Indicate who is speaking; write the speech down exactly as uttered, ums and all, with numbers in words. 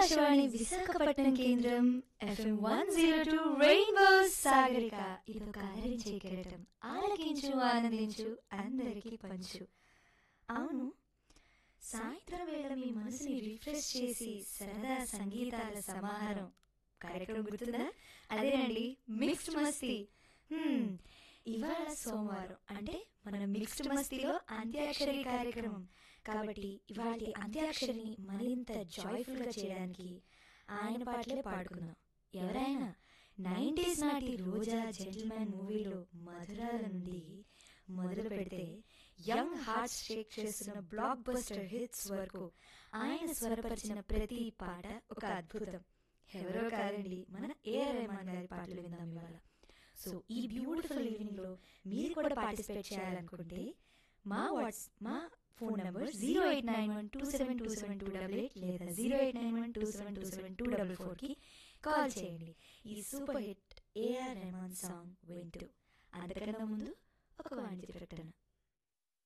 Speaker 1: ఆకాశవాణి విశాఖపట్నం కేంద్రం FM one zero two rainbow Sagarika ఇదొక అలరించే కెరటం. ఆలకించు ఆనందించు అందరికీ పంచు. అవును, సాయంత్రం వేళ మీ మనసుని రిఫ్రెష్ చేసి సరదా సంగీతాల సమాహారం కార్యక్రమం గుర్తుందా? అదేనండి మిక్స్డ్ మస్తీ. హ్మ్, ఇవాళ సోమవారం అంటే మన మిక్స్డ్ మస్తీలో అంత్యాక్షరి కార్యక్రమం. కాబట్టి ఇవాళ అంత్యాక్షరిని మరింత జాయ్ఫుల్ గా చేయడానికి ఆయన పాటలే పాడుకుందాం. ఎవరైనా నైంటీస్ నాటి రోజా జెంటిల్మెన్ మూవీలో మధురాల నుండి మొదలు పెడితే యంగ్ హార్ట్స్ షేక్ చేస్తున్న బ్లాక్ బస్టర్ హిట్స్ వరకు ఆయన స్వరపరిచిన ప్రతి పాట ఒక అద్భుతం. ఎవరో కాదండి, మన ఏఆర్ రెహమాన్ గారి పాటలు విందాం ఇవాళ. సో ఈ బ్యూటిఫుల్ ఈవినింగ్ లో మీరు కూడా పార్టిసిపేట్ చేయాలనుకుంటే మా వాట్స్ మా phone number zero eight nine one two seven two seven two double eight లేదా zero eight nine one two seven two seven two double four కి కాల్ చేయండి. ఈ super hit AR Rahman song వింటూ. అంతకన్నా ముందు